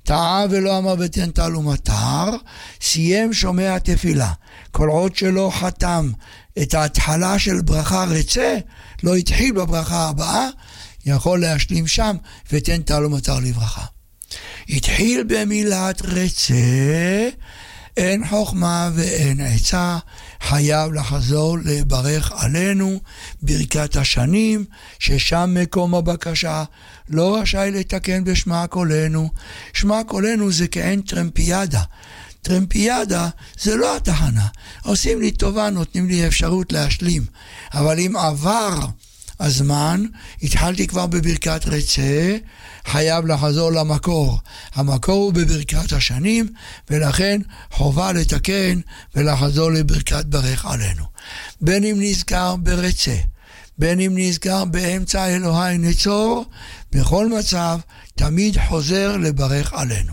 טעה ולא אמר ותן טל ומטר, סיים שומע תפילה. כל עוד שלא חתם את ההתחלה של ברכה רצה, לא התחיל בברכה הבאה, יכול להשלים שם ותן טל ומטר לברכה. התחיל במילת רצה, אין חוכמה ואין עצה, חייב לחזור לברך עלינו ברכת השנים, ששם מקום הבקשה, לא רשאי לתקן בשמע קולנו. שמע קולנו זה כאין טרמפיאדה. טרמפיאדה זה לא התחנה. עושים לי טובה, נותנים לי אפשרות להשלים. אבל אם עבר הזמן, התחלתי כבר בברכת רצה, חייב לחזור למקור. המקור הוא בברכת השנים, ולכן חובה לתקן ולחזור לברכת ברך עלינו. בין אם נזכר ברצה, בין אם נזכר באמצע אלוהי נצור, בכל מצב תמיד חוזר לברך עלינו.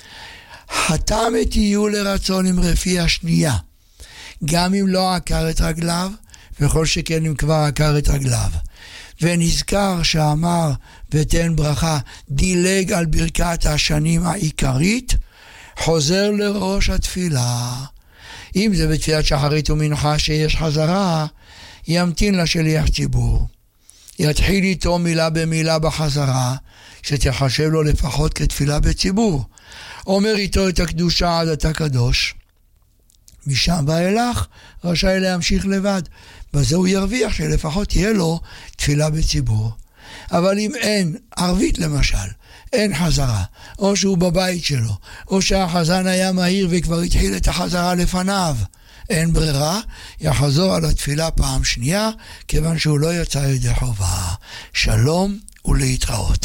חתם את יהיו לרצון עם רפי השנייה, גם אם לא עקר את רגליו, וכל שכן אם כבר עקר את רגליו. ונזכר שאמר ותן ברכה, דילג על ברכת השנים העיקרית, חוזר לראש התפילה. אם זה בתפילת שחרית ומנחה שיש חזרה, ימתין לשליח ציבור. יתחיל איתו מילה במילה בחזרה, שתחשב לו לפחות כתפילה בציבור. אומר איתו את הקדושה עד אתה קדוש. משם ואילך רשאי להמשיך לבד. בזה הוא ירוויח שלפחות תהיה לו תפילה בציבור. אבל אם אין, ערבית למשל, אין חזרה, או שהוא בבית שלו, או שהחזן היה מהיר וכבר התחיל את החזרה לפניו, אין ברירה, יחזור על התפילה פעם שנייה, כיוון שהוא לא יצא ידי חובה. שלום ולהתראות.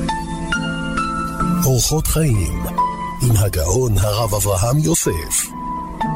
אורחות חיים עם הגאון הרב אברהם יוסף.